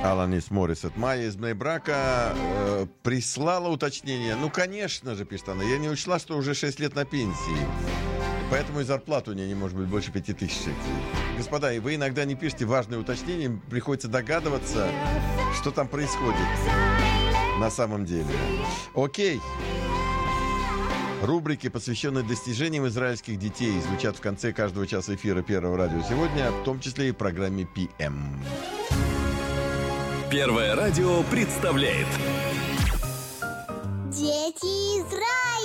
Аланис Моррисет. Майя из Бней-Брака прислала уточнение. Ну, конечно же, пишет она, я не учла, что уже 6 лет на пенсии. Поэтому и зарплата у нее не может быть больше 5000 шекелей. Господа, и вы иногда не пишете важные уточнения, приходится догадываться, что там происходит на самом деле. Окей. Рубрики, посвященные достижениям израильских детей, звучат в конце каждого часа эфира Первого радио сегодня, в том числе и в программе PM. Первое радио представляет Дети Израиля.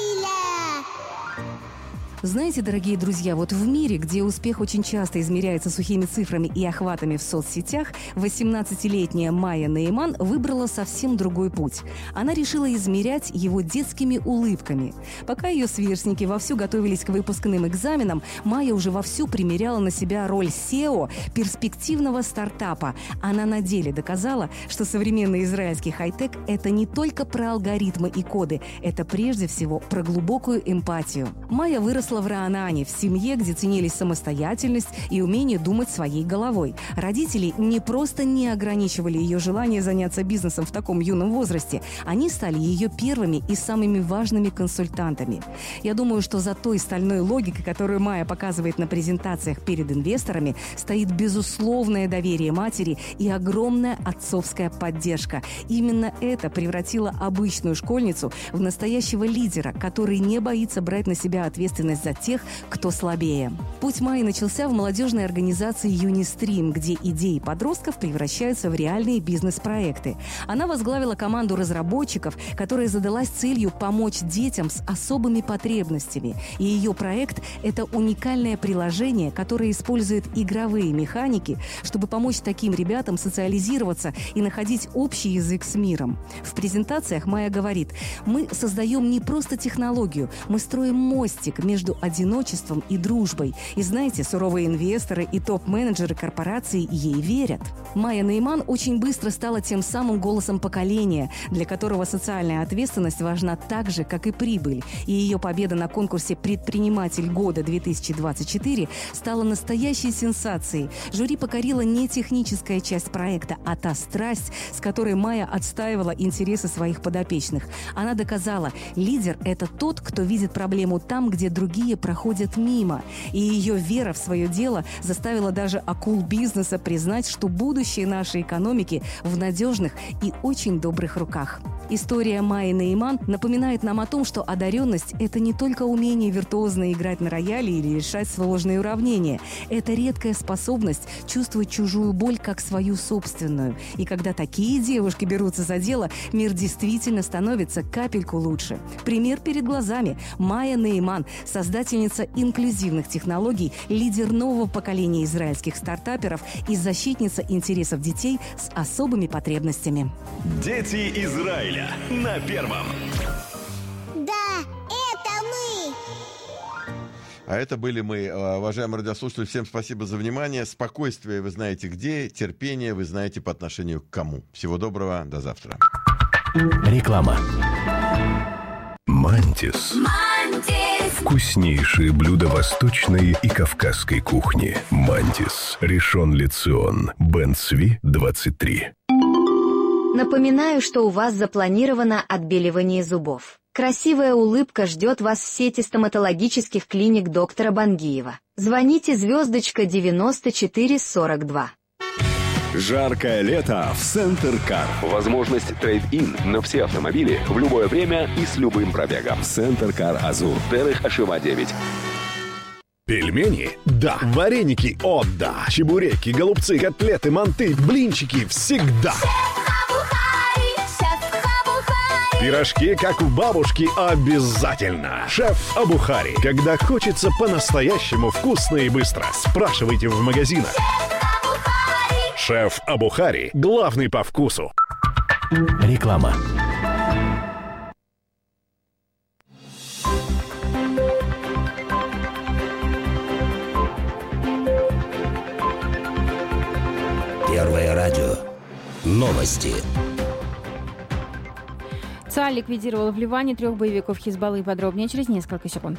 Знаете, дорогие друзья, вот в мире, где успех очень часто измеряется сухими цифрами и охватами в соцсетях, 18-летняя Майя Нейман выбрала совсем другой путь. Она решила измерять его детскими улыбками. Пока ее сверстники вовсю готовились к выпускным экзаменам, Майя уже вовсю примеряла на себя роль SEO перспективного стартапа. Она на деле доказала, что современный израильский хай-тек – это не только про алгоритмы и коды, это прежде всего про глубокую эмпатию. Майя выросла в Раанане, в семье, где ценились самостоятельность и умение думать своей головой. Родители не просто не ограничивали ее желание заняться бизнесом в таком юном возрасте, они стали ее первыми и самыми важными консультантами. Я думаю, что за той стальной логикой, которую Майя показывает на презентациях перед инвесторами, стоит безусловное доверие матери и огромная отцовская поддержка. Именно это превратило обычную школьницу в настоящего лидера, который не боится брать на себя ответственность за тех, кто слабее. Путь Майи начался в молодежной организации Юнистрим, где идеи подростков превращаются в реальные бизнес-проекты. Она возглавила команду разработчиков, которая задалась целью помочь детям с особыми потребностями. И ее проект – это уникальное приложение, которое использует игровые механики, чтобы помочь таким ребятам социализироваться и находить общий язык с миром. В презентациях Майя говорит: мы создаем не просто технологию, мы строим мостик между одиночеством и дружбой. И знаете, суровые инвесторы и топ-менеджеры корпораций ей верят. Майя Нейман очень быстро стала тем самым голосом поколения, для которого социальная ответственность важна так же, как и прибыль. И ее победа на конкурсе «Предприниматель года-2024» стала настоящей сенсацией. Жюри покорила не техническая часть проекта, а та страсть, с которой Майя отстаивала интересы своих подопечных. Она доказала, лидер – это тот, кто видит проблему там, где другие проходят мимо. И ее вера в свое дело заставила даже акул бизнеса признать, что будущее нашей экономики в надежных и очень добрых руках. История Майи Нейман напоминает нам о том, что одаренность – это не только умение виртуозно играть на рояле или решать сложные уравнения. Это редкая способность чувствовать чужую боль как свою собственную. И когда такие девушки берутся за дело, мир действительно становится капельку лучше. Пример перед глазами. Майя Нейман – создательница инклюзивных технологий, лидер нового поколения израильских стартаперов и защитница интересов детей с особыми потребностями. Дети Израиля на Первом. Да, это мы. А это были мы, уважаемые радиослушатели. Всем спасибо за внимание. Спокойствие вы знаете где, терпение вы знаете по отношению к кому. Всего доброго, до завтра. Реклама. Мантис. Вкуснейшие блюда восточной и кавказской кухни. Мантис. Ришон Ле-Цион. Бен Цви, 23. Напоминаю, что у вас запланировано отбеливание зубов. Красивая улыбка ждет вас в сети стоматологических клиник доктора Бангиева. Звоните звездочка 9442. Жаркое лето в Центр Кар. Возможность трейд-ин на все автомобили в любое время и с любым пробегом. Центр Кар Азур. Терех Ашива 9. Пельмени? Да. Вареники? О, да. Чебуреки, голубцы, котлеты, манты, блинчики всегда. Пирожки, как у бабушки, обязательно. Шеф Абухари. Когда хочется по-настоящему вкусно и быстро, спрашивайте в магазинах. Шеф Абухари. Главный по вкусу. Реклама. Первое радио. Новости. ЦА ликвидировала в Ливане 3 боевиков Хизбаллы. Подробнее через несколько секунд.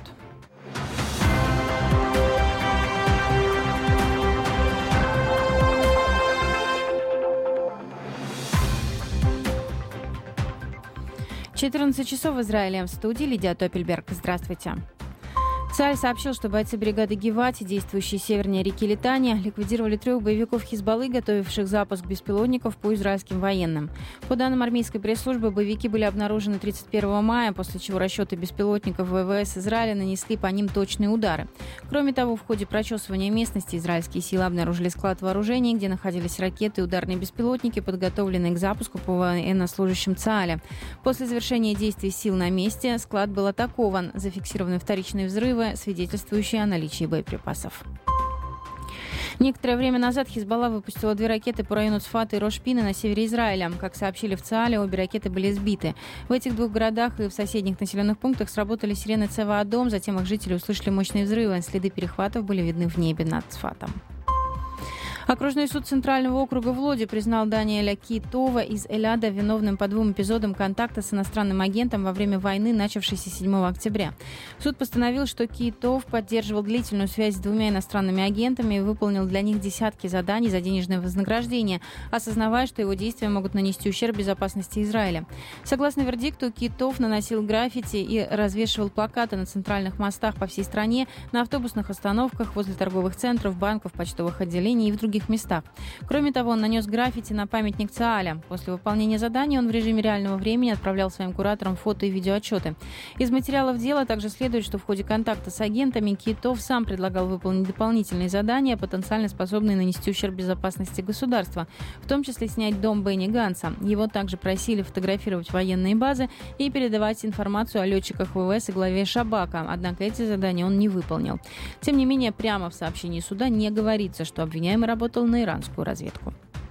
14 часов в Израиле. В студии Лидия Топельберг. Здравствуйте. Царь сообщил, что бойцы бригады Гевати, действующие севернее реки Литания, ликвидировали 3 боевиков Хизбаллы, готовивших запуск беспилотников по израильским военным. По данным армейской пресс-службы, боевики были обнаружены 31 мая, после чего расчеты беспилотников ВВС Израиля нанесли по ним точные удары. Кроме того, в ходе прочесывания местности израильские силы обнаружили склад вооружений, где находились ракеты и ударные беспилотники, подготовленные к запуску по военнослужащим ЦААля. После завершения действий сил на месте склад был атакован, зафиксированы вторичные взрывы, свидетельствующие о наличии боеприпасов. Некоторое время назад Хизбалла выпустила 2 ракеты по району Цфата и Рош-Пина на севере Израиля. Как сообщили в ЦААле, обе ракеты были сбиты. В этих 2 городах и в соседних населенных пунктах сработали сирены Цева Адом, затем их жители услышали мощные взрывы. Следы перехватов были видны в небе над Цфатом. Окружной суд Центрального округа в Лоди признал Даниэля Киитова из Эляда виновным по 2 эпизодам контакта с иностранным агентом во время войны, начавшейся 7 октября. Суд постановил, что Киитов поддерживал длительную связь с 2 иностранными агентами и выполнил для них десятки заданий за денежное вознаграждение, осознавая, что его действия могут нанести ущерб безопасности Израиля. Согласно вердикту, Киитов наносил граффити и развешивал плакаты на центральных мостах по всей стране, на автобусных остановках, возле торговых центров, банков, почтовых отделений и в других местах. Кроме того, он нанес граффити на памятник ЦААля. После выполнения задания он в режиме реального времени отправлял своим кураторам фото и видеоотчеты. Из материалов дела также следует, что в ходе контакта с агентами Киитов сам предлагал выполнить дополнительные задания, потенциально способные нанести ущерб безопасности государства, в том числе снять дом Бенни Ганса. Его также просили фотографировать военные базы и передавать информацию о летчиках ВВС и главе Шабака. Однако эти задания он не выполнил. Тем не менее, прямо в сообщении суда не говорится, что обвиняемый работал на иранскую разведку.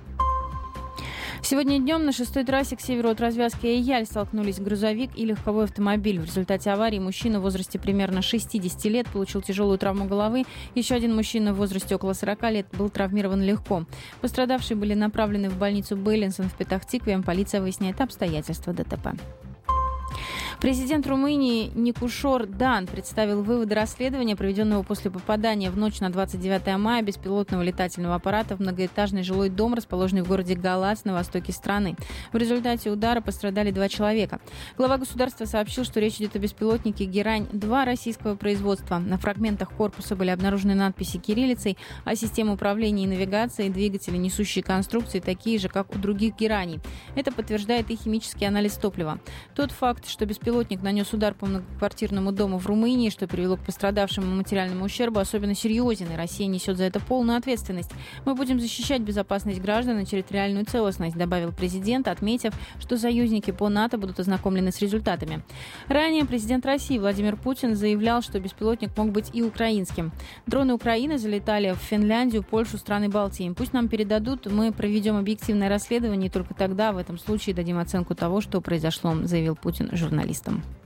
Сегодня днем на 6-й трассе к северу от развязки Эйяль столкнулись грузовик и легковой автомобиль. В результате аварии мужчина в возрасте примерно 60 лет получил тяжелую травму головы. Еще один мужчина в возрасте около 40 лет был травмирован легко. Пострадавшие были направлены в больницу Бейлинсон в Петах-Тикве. Полиция выясняет обстоятельства ДТП. Президент Румынии Никушор Дан представил выводы расследования, проведенного после попадания в ночь на 29 мая беспилотного летательного аппарата в многоэтажный жилой дом, расположенный в городе Галац на востоке страны. В результате удара пострадали 2 человека. Глава государства сообщил, что речь идет о беспилотнике «Герань-2» российского производства. На фрагментах корпуса были обнаружены надписи кириллицей, а системы управления и навигации, двигатели, несущие конструкции, такие же, как у других «Гераний». Это подтверждает и химический анализ топлива. Тот факт, что беспилотник нанес удар по многоквартирному дому в Румынии, что привело к пострадавшему материальному ущербу, особенно серьезен, и Россия несет за это полную ответственность. Мы будем защищать безопасность граждан и территориальную целостность, добавил президент, отметив, что союзники по НАТО будут ознакомлены с результатами. Ранее президент России Владимир Путин заявлял, что беспилотник мог быть и украинским. Дроны Украины залетали в Финляндию, Польшу, страны Балтии. Пусть нам передадут, мы проведем объективное расследование, и только тогда в этом случае дадим оценку того, что произошло, заявил Путин журналистам.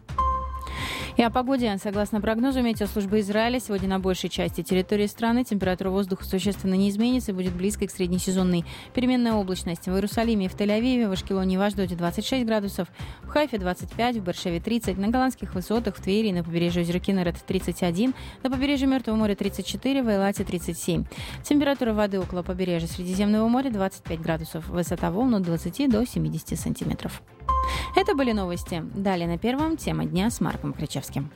И о погоде. Согласно прогнозу метеослужбы Израиля, сегодня на большей части территории страны температура воздуха существенно не изменится и будет близкой к среднесезонной. Переменная облачность. В Иерусалиме и в Тель-Авиве, в Ашкелоне и в Ашдоде 26 градусов, в Хайфе 25, в Бершеве 30, на голландских высотах, в Твери и на побережье озера Кинерет 31, на побережье Мертвого моря 34, в Эйлате 37. Температура воды около побережья Средиземного моря 25 градусов, высота волн от 20 до 70 сантиметров. Это были новости. Далее на Первом тема дня с Марком Кричевским.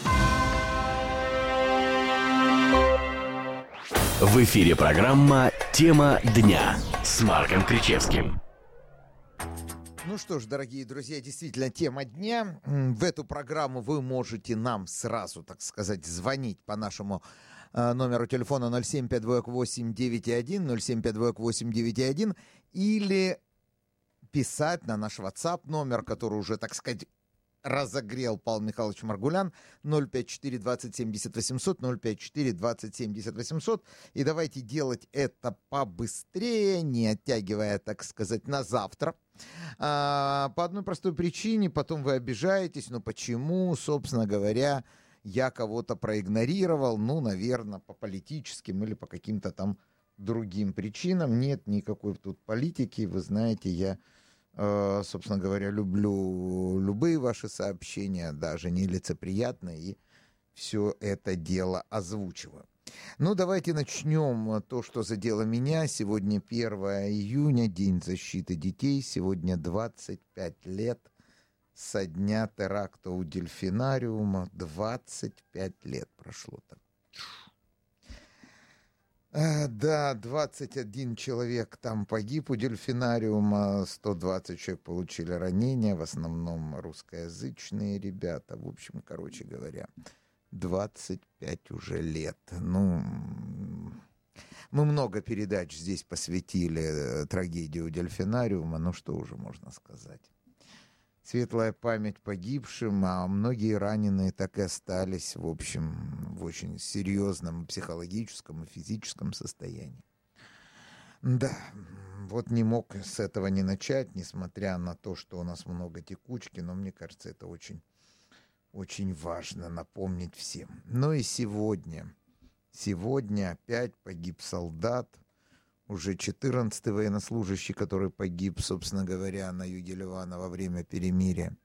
В эфире программа «Тема дня» с Марком Кричевским. Ну что ж, дорогие друзья, действительно, тема дня. В эту программу вы можете нам сразу, так сказать, звонить по нашему номеру телефона 0752891, 0752891 или писать на наш WhatsApp номер, который уже, так сказать, разогрел Павел Михайлович Маргулян, 054 20 70 800, 054 20 70 800. И давайте делать это побыстрее, не оттягивая, так сказать, на завтра. По одной простой причине, потом вы обижаетесь, но почему, собственно говоря, я кого-то проигнорировал, ну, наверное, по политическим или по каким-то там другим причинам. Нет никакой тут политики, вы знаете, я... собственно говоря, люблю любые ваши сообщения, даже нелицеприятные, и все это дело озвучиваю. Ну, давайте начнем то, что задело меня. Сегодня 1 июня, День защиты детей. Сегодня 25 лет со дня теракта у дельфинариума. 25 лет прошло так. Да, 21 человек там погиб у дельфинариума, 120 человек получили ранения, в основном русскоязычные ребята. В общем, короче говоря, 25 уже лет. Ну, мы много передач здесь посвятили трагедии дельфинариума, ну что уже можно сказать. Светлая память погибшим, а многие раненые так и остались, в общем, в очень серьезном психологическом и физическом состоянии. Да, вот не мог с этого не начать, несмотря на то, что у нас много текучки, но мне кажется, это очень, очень важно напомнить всем. Ну и сегодня опять погиб солдат, уже 14-й военнослужащий, который погиб, собственно говоря, на юге Ливана во время перемирия.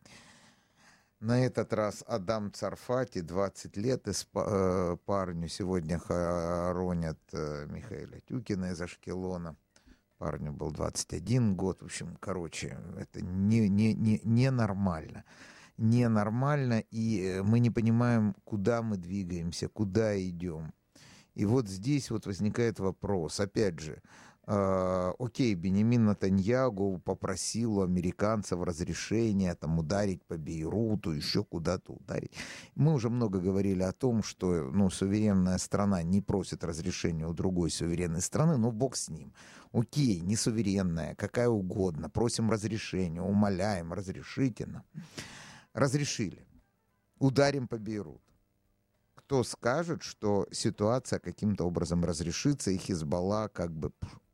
На этот раз Адам Царфати, 20 лет, парню сегодня хоронят Михаила Тюкина из Ашкелона. Парню был 21 год. В общем, короче, это ненормально. Ненормально, и мы не понимаем, куда мы двигаемся, куда идем. И вот здесь вот возникает вопрос, опять же, окей, Беньямин Нетаньяху попросил у американцев разрешения там ударить по Бейруту, еще куда-то ударить. Мы уже много говорили о том, что суверенная страна не просит разрешения у другой суверенной страны, но бог с ним. Окей, не суверенная, какая угодно, просим разрешения, умоляем, разрешите нам. Разрешили. Ударим по Бейруту. Кто скажет, что ситуация каким-то образом разрешится, и Хизбалла как бы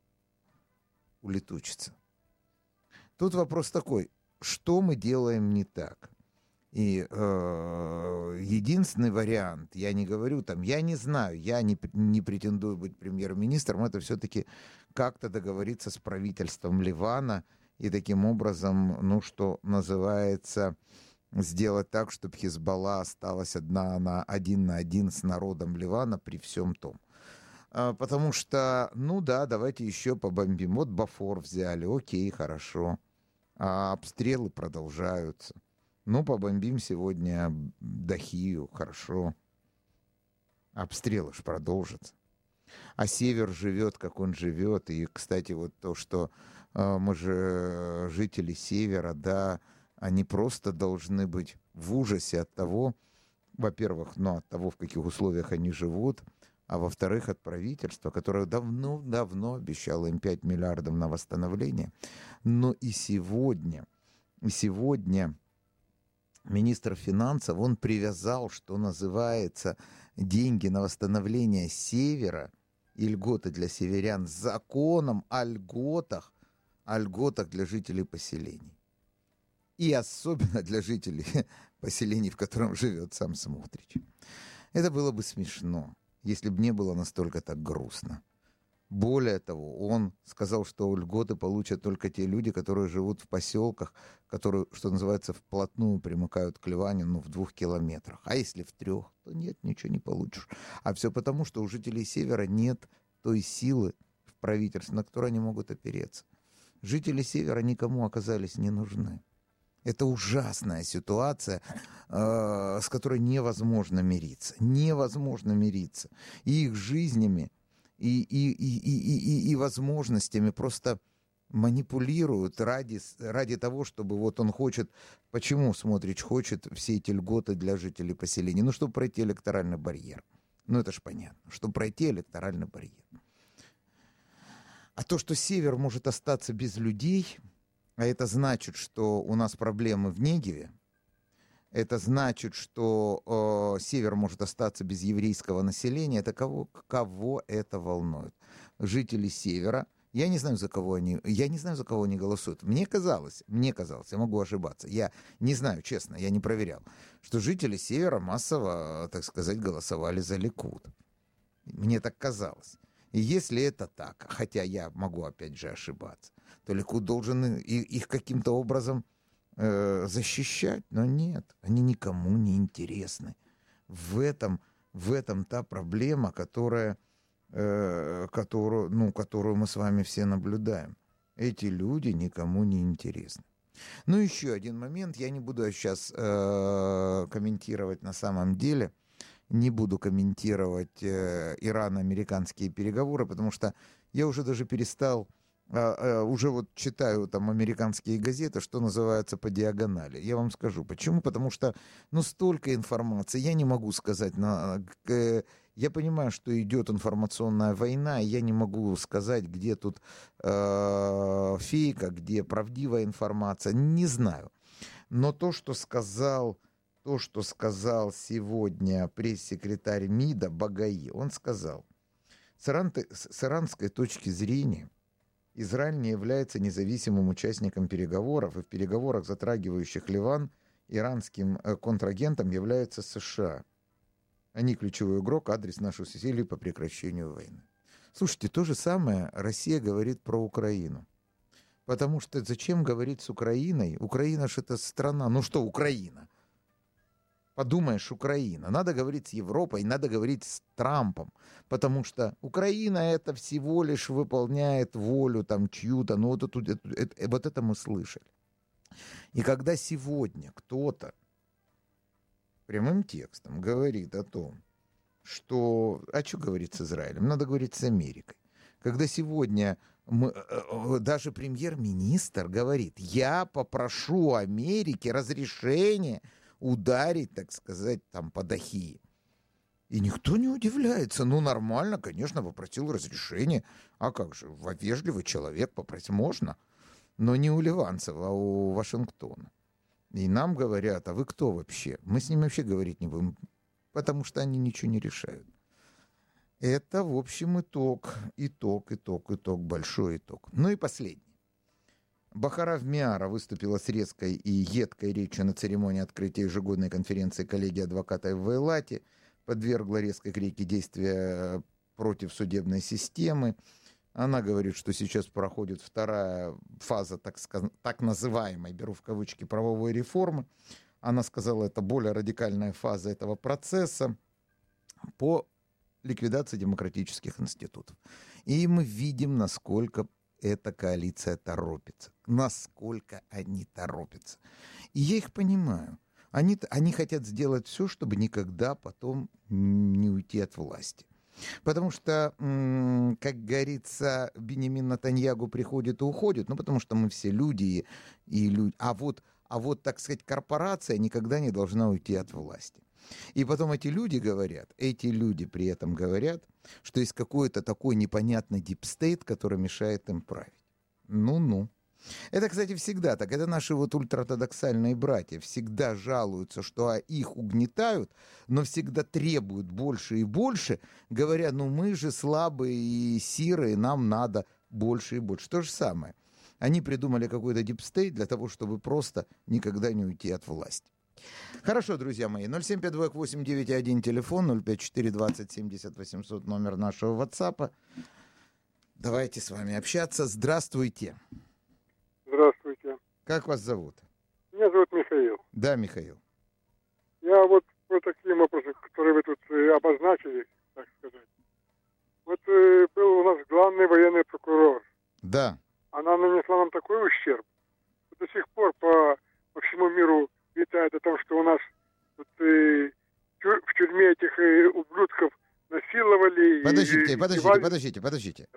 улетучится? Тут вопрос такой, что мы делаем не так? И единственный вариант, я не говорю там, я не знаю, я не претендую быть премьер-министром, это все-таки как-то договориться с правительством Ливана и таким образом, что называется, сделать так, чтобы Хизбалла осталась один на один с народом Ливана при всем том. Потому что, давайте еще побомбим. Вот Бофор взяли, окей, хорошо. А обстрелы продолжаются. Побомбим сегодня Дахию, хорошо. Обстрелы ж продолжатся. А север живет, как он живет. И, кстати, вот то, что мы же жители севера, да, они просто должны быть в ужасе от того, во-первых, от того, в каких условиях они живут, а во-вторых, от правительства, которое давно обещало им 5 миллиардов на восстановление. Но и сегодня министр финансов, он привязал, что называется, деньги на восстановление севера и льготы для северян с законом о льготах для жителей поселений. И особенно для жителей поселений, в котором живет сам Смотрич. Это было бы смешно, если бы не было настолько так грустно. Более того, он сказал, что льготы получат только те люди, которые живут в поселках, которые, что называется, вплотную примыкают к Ливане, в 2 километрах. А если в 3, то нет, ничего не получишь. А все потому, что у жителей Севера нет той силы в правительстве, на которую они могут опереться. Жители Севера никому оказались не нужны. Это ужасная ситуация, с которой невозможно мириться. Невозможно мириться. И их жизнями, и возможностями просто манипулируют ради того, чтобы вот он хочет... Почему Смотрич хочет все эти льготы для жителей поселений? Чтобы пройти электоральный барьер. Это ж понятно. Чтобы пройти электоральный барьер. А то, что север может остаться без людей... А это значит, что у нас проблемы в Негеве. Это значит, что север может остаться без еврейского населения. Это кого это волнует? Жители севера. Я не знаю, за кого они голосуют. Мне казалось, я могу ошибаться. Я не знаю, честно, я не проверял, что жители севера массово, так сказать, голосовали за Ликуд. Мне так казалось. И если это так, хотя я могу опять же ошибаться, то Ликуд должен их каким-то образом защищать. Но нет, они никому не интересны. В этом та проблема, которую мы с вами все наблюдаем. Эти люди никому не интересны. Ну, еще один момент. Я не буду сейчас комментировать на самом деле. Не буду комментировать ирано-американские переговоры, потому что я уже даже перестал, уже вот читаю там американские газеты, что называется, по диагонали. Я вам скажу, почему. Потому что, ну, столько информации, я не могу сказать. Я понимаю, что идет информационная война, и я не могу сказать, где тут фейк, а где правдивая информация. Не знаю. Но то, что сказал сегодня пресс-секретарь МИДа Багаи, он сказал, с иранской точки зрения Израиль не является независимым участником переговоров, и в переговорах, затрагивающих Ливан, иранским контрагентом являются США. Они ключевой игрок, адрес наших усилий по прекращению войны. Слушайте, то же самое Россия говорит про Украину. Потому что зачем говорить с Украиной? Украина же это страна. Ну что Украина? Подумаешь, Украина. Надо говорить с Европой, надо говорить с Трампом. Потому что Украина это всего лишь выполняет волю там чью-то. Ну вот это мы слышали. И когда сегодня кто-то прямым текстом говорит о том, что... А что говорить с Израилем? Надо говорить с Америкой. Когда сегодня даже премьер-министр говорит, я попрошу Америки разрешения ударить, так сказать, там по Дахии. И никто не удивляется. Ну, нормально, конечно, попросил разрешения. А как же, вежливый человек попросил. Можно, но не у Ливанцева, а у Вашингтона. И нам говорят, а вы кто вообще? Мы с ними вообще говорить не будем, потому что они ничего не решают. Это, в общем, итог, большой итог. Ну и последний. Бахарав Миара выступила с резкой и едкой речью на церемонии открытия ежегодной конференции коллегии адвокатов в Эйлате, подвергла резкой критике действия против судебной системы. Она говорит, что сейчас проходит вторая фаза так называемой, беру в кавычки, правовой реформы. Она сказала, это более радикальная фаза этого процесса по ликвидации демократических институтов. И мы видим, насколько эта коалиция торопится. Насколько они торопятся. И я их понимаю. Они хотят сделать все, чтобы никогда потом не уйти от власти. Потому что, как говорится, Биньямин Нетаньяху приходит и уходит, ну, потому что мы все люди, а вот, так сказать, корпорация никогда не должна уйти от власти. И потом эти люди при этом говорят, что есть какой-то такой непонятный дипстейт, который мешает им править. Ну-ну. Это, кстати, всегда так. Это наши вот ультраортодоксальные братья всегда жалуются, что их угнетают, но всегда требуют больше и больше, говоря, ну мы же слабые и сирые, нам надо больше и больше. То же самое. Они придумали какой-то дипстейт для того, чтобы просто никогда не уйти от власти. Хорошо, друзья мои, 0752891 телефон, 054-20-70-800 номер нашего WhatsApp. Давайте с вами общаться. Здравствуйте. Здравствуйте. Как вас зовут? Меня зовут Михаил. Да, Михаил. Я вот по таким вопросам, которые вы тут обозначили, так сказать. Вот был у нас главный военный прокурор. Да. Она нанесла нам такой ущерб. До сих пор по всему миру витает о том, что у нас вот, в тюрьме этих ублюдков насиловали. Подождите.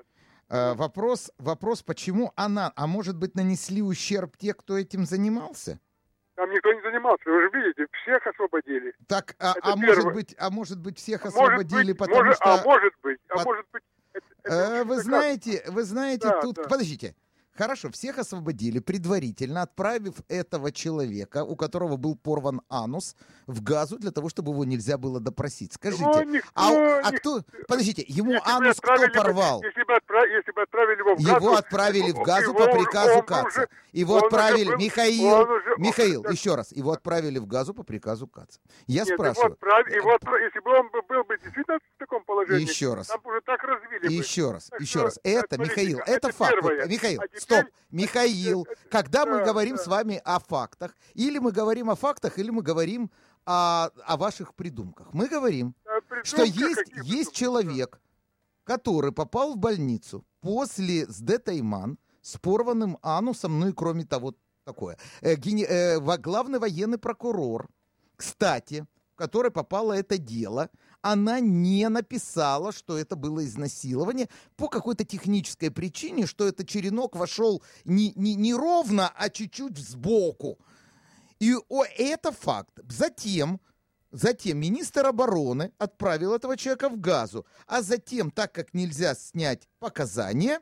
Вопрос, почему она, а может быть, нанесли ущерб те, кто этим занимался? Там никто не занимался, вы же видите, всех освободили. Так, может быть, всех освободили, потому что... может быть. Вы знаете, да, тут... Да. Подождите. Хорошо, всех освободили предварительно, отправив этого человека, у которого был порван анус, в Газу для того, чтобы его нельзя было допросить. Скажите, кто... Подождите, ему анус кто порвал? Если бы отправили его в Газу... Его отправили в Газу по приказу Каца. Его отправили... Михаил, еще раз. Его отправили в Газу по приказу Каца. Я спрашиваю... Если бы он был бы действительно в таком положении, еще раз. там уже так развили бы. Еще раз. Это, Михаил, это факт. Михаил, стоп. Михаил, когда мы говорим с вами о фактах, или мы говорим о фактах, или мы говорим о ваших придумках. Мы говорим, что есть человек, который попал в больницу после СД Тайман с порванным анусом, ну и кроме того такое. Главный военный прокурор, кстати, в который попало это дело, она не написала, что это было изнасилование по какой-то технической причине, что этот черенок вошел не ровно, а чуть-чуть сбоку. И это факт. Затем министр обороны отправил этого человека в Газу. А затем, так как нельзя снять показания,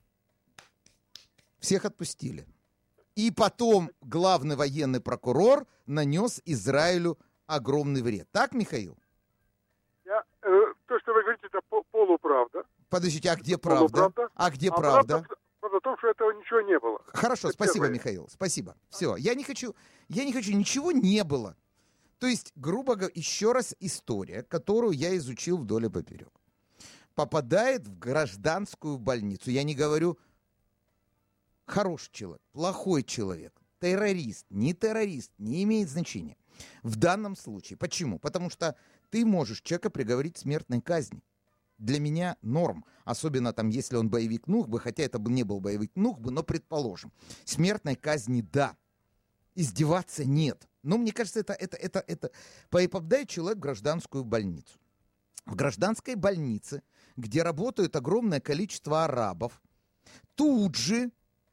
всех отпустили. И потом главный военный прокурор нанес Израилю огромный вред. Так, Михаил? То, что вы говорите, это полуправда. Подождите, а где правда? А где правда? Правда в том, что этого ничего не было. Хорошо, это спасибо, первое. Михаил, спасибо. Все, я не хочу, ничего не было. То есть, грубо говоря, еще раз история, которую я изучил вдоль и поперек. Попадает в гражданскую больницу. Я не говорю хороший человек, плохой человек, террорист, не имеет значения. В данном случае. Почему? Потому что ты можешь человека приговорить к смертной казни. Для меня норм. Особенно там, если он боевик Нухбы, хотя это бы не был боевик Нухбы, но предположим. Смертной казни да. Издеваться нет. Но мне кажется, это попадает человек в гражданскую больницу. В гражданской больнице, где работает огромное количество арабов, тут же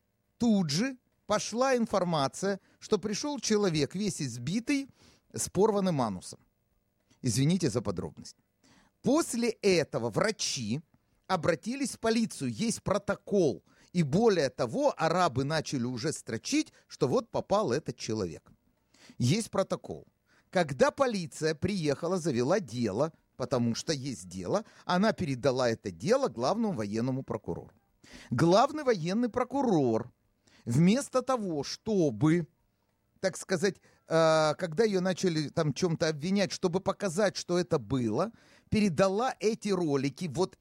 пошла информация, что пришел человек весь избитый с порванным анусом. Извините за подробность. После этого врачи обратились в полицию. Есть протокол. И более того, арабы начали уже строчить, что вот попал этот человек. Есть протокол. Когда полиция приехала, завела дело, потому что есть дело, она передала это дело главному военному прокурору. Главный военный прокурор, вместо того, чтобы, так сказать, когда ее начали там чем-то обвинять, чтобы показать, что это было, передала эти ролики. Вот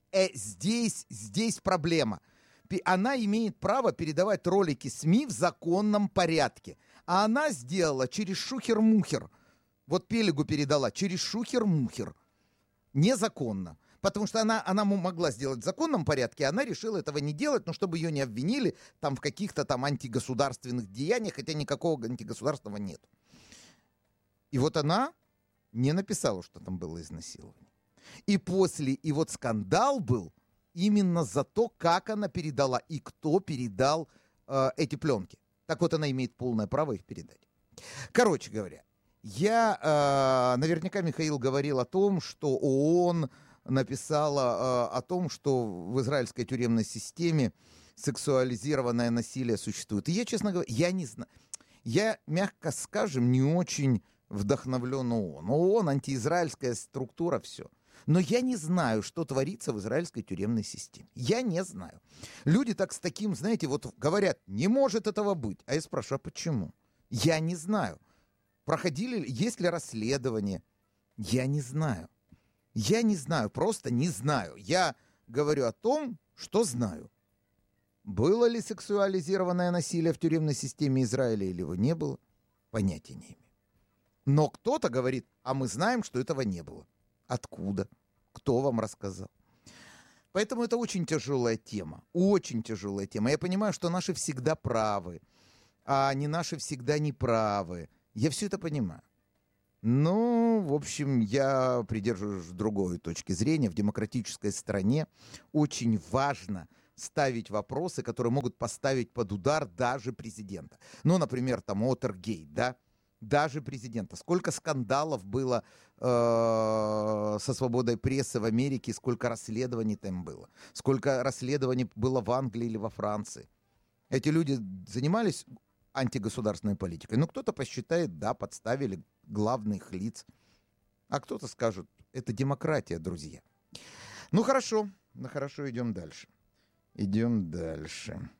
здесь проблема. Она имеет право передавать ролики СМИ в законном порядке. А она сделала через шухер-мухер. Вот Пелегу передала через шухер-мухер. Незаконно. Потому что она могла сделать в законном порядке, а она решила этого не делать, но чтобы ее не обвинили там в каких-то там антигосударственных деяниях, хотя никакого антигосударственного нет. И вот она не написала, что там было изнасилование. И вот скандал был именно за то, как она передала и кто передал эти пленки. Так вот, она имеет полное право их передать. Короче говоря, наверняка Михаил говорил о том, что ООН написала о том, что в израильской тюремной системе сексуализированное насилие существует. И я, честно говоря, я не знаю. Я, мягко скажем, не очень вдохновлен ООН. ООН, антиизраильская структура, все. Но я не знаю, что творится в израильской тюремной системе. Я не знаю. Люди так с таким, знаете, вот говорят, не может этого быть. А я спрашиваю, а почему? Я не знаю. Есть ли расследование? Я не знаю. Я не знаю, просто не знаю. Я говорю о том, что знаю. Было ли сексуализированное насилие в тюремной системе Израиля или его не было? Понятия не имею. Но кто-то говорит, а мы знаем, что этого не было. Откуда? Кто вам рассказал? Поэтому это очень тяжелая тема. Очень тяжелая тема. Я понимаю, что наши всегда правы, а не наши всегда неправы. Я все это понимаю. Но, в общем, я придерживаюсь другой точки зрения. В демократической стране очень важно ставить вопросы, которые могут поставить под удар даже президента. Ну, например, там Уотергейт, да? Даже президента. Сколько скандалов было со свободой прессы в Америке, сколько расследований там было. Сколько расследований было в Англии или во Франции. Эти люди занимались антигосударственной политикой. Но кто-то посчитает, да, подставили главных лиц. А кто-то скажет, это демократия, друзья. Ну, хорошо. Ну, хорошо, идем дальше. Идем дальше.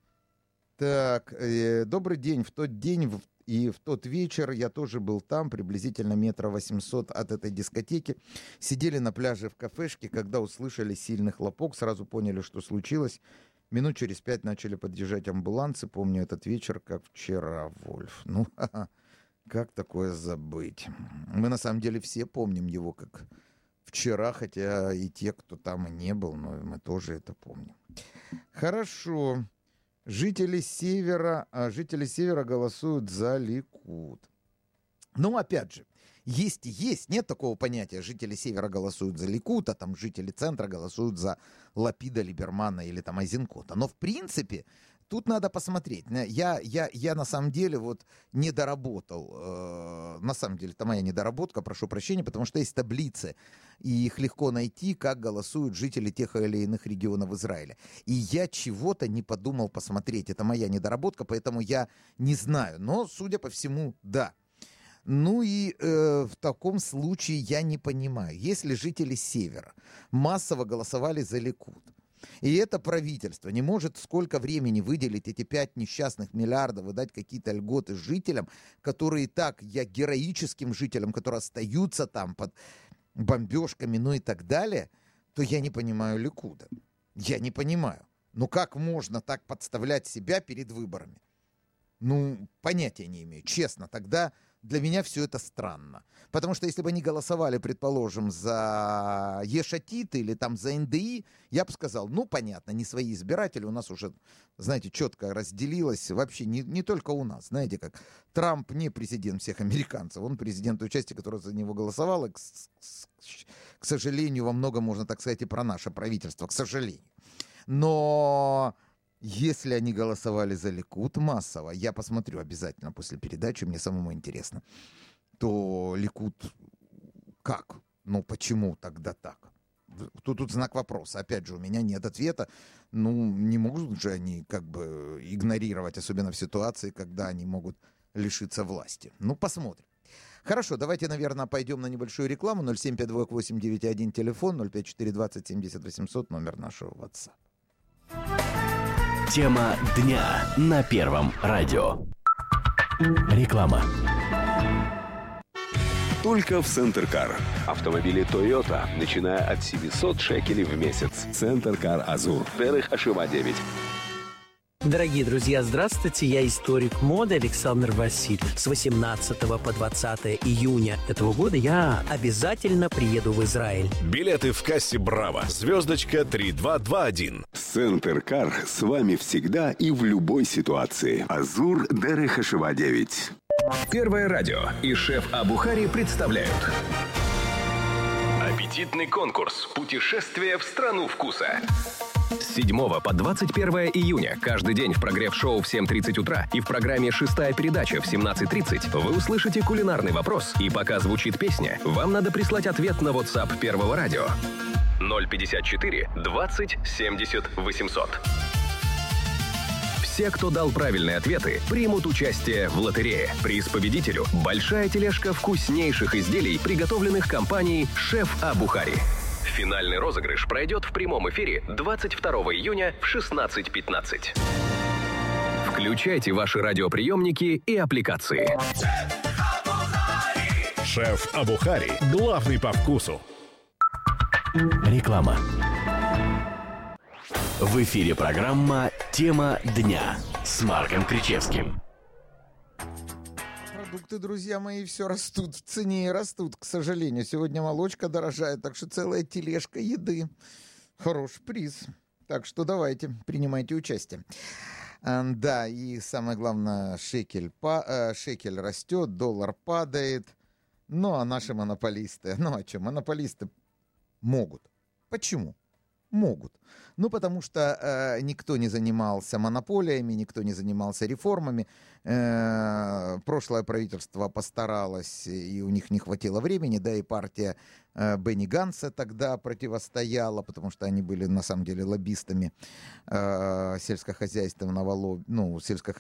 Так, добрый день. В тот день и в тот вечер я тоже был там, приблизительно 800 от этой дискотеки. Сидели на пляже в кафешке, когда услышали сильный хлопок, сразу поняли, что случилось. Минут через 5 начали подъезжать амбулансы. Помню этот вечер, как вчера, Вольф. Ну, как такое забыть? Мы, на самом деле, все помним его как вчера, хотя и те, кто там и не был, но мы тоже это помним. Хорошо. Жители севера голосуют за Ликуд. Ну, опять же, есть, нет такого понятия, жители севера голосуют за Ликуд, а там жители центра голосуют за Лапида, Либермана или там Айзенкота. Но в принципе тут надо посмотреть. Я на самом деле вот не доработал. На самом деле это моя недоработка, прошу прощения, потому что есть таблицы, и их легко найти, как голосуют жители тех или иных регионов Израиля. И я чего-то не подумал посмотреть. Это моя недоработка, поэтому я не знаю. Но, судя по всему, да. Ну и в таком случае я не понимаю, если жители севера массово голосовали за Ликуд, и это правительство не может сколько времени выделить эти 5 несчастных миллиардов и дать какие-то льготы жителям, которые и так, героическим жителям, которые остаются там под бомбежками, ну и так далее, то я не понимаю Ликуда. Я не понимаю. Ну как можно так подставлять себя перед выборами? Ну, понятия не имею. Честно, тогда для меня все это странно. Потому что если бы они голосовали, предположим, за Ешатит или там за НДИ, я бы сказал, ну, понятно, не свои избиратели, у нас уже, знаете, четко разделилось, вообще не только у нас. Знаете, как Трамп не президент всех американцев, он президент той части, которая за него голосовала. К сожалению, во многом можно так сказать и про наше правительство, к сожалению. Но если они голосовали за Ликуд массово, я посмотрю обязательно после передачи, мне самому интересно, то Ликуд как? Ну, почему тогда так? Тут знак вопроса. Опять же, у меня нет ответа. Ну, не могут же они как бы игнорировать, особенно в ситуации, когда они могут лишиться власти. Ну, посмотрим. Хорошо, давайте, наверное, пойдем на небольшую рекламу. 0752891 телефон, 05420 номер нашего WhatsApp. Тема дня на Первом радио. Реклама. Только в Центр Кар. Автомобили Toyota, начиная от 700 шекелей в месяц. Центр Кар Азур. Терех Ашива 9. Дорогие друзья, здравствуйте, я историк моды Александр Васильев. С 18 по 20 июня этого года я обязательно приеду в Израиль. Билеты в кассе «Браво». Звездочка 3221. Центр Кар с вами всегда и в любой ситуации. Азур Терех Ашива 9. Первое радио и шеф Абухари представляют аппетитный конкурс «Путешествие в страну вкуса». С 7 по 21 июня каждый день в прогрев-шоу в 7:30 утра и в программе «Шестая передача» в 17:30 вы услышите кулинарный вопрос, и пока звучит песня, вам надо прислать ответ на WhatsApp Первого радио 054 20 70 800. Все, кто дал правильные ответы, примут участие в лотерее. Приз победителю – большая тележка вкуснейших изделий, приготовленных компанией «Шеф Абухари». Финальный розыгрыш пройдет в прямом эфире 22 июня в 16:15. Включайте ваши радиоприемники и аппликации. Шеф Абухари. Главный по вкусу. Реклама. В эфире программа «Тема дня» с Марком Кричевским. Продукты, друзья мои, все растут в цене и растут, к сожалению. Сегодня молочка дорожает, так что целая тележка еды. Хороший приз. Так что давайте, принимайте участие. Да, и самое главное, шекель растет, доллар падает. Ну, а наши монополисты, а что, монополисты могут. Почему? Могут. Ну, потому что никто не занимался монополиями, никто не занимался реформами. Прошлое правительство постаралось, и у них не хватило времени, да, и партия Бенни Ганса тогда противостояла, потому что они были, на самом деле, лоббистами сельскохозяйственного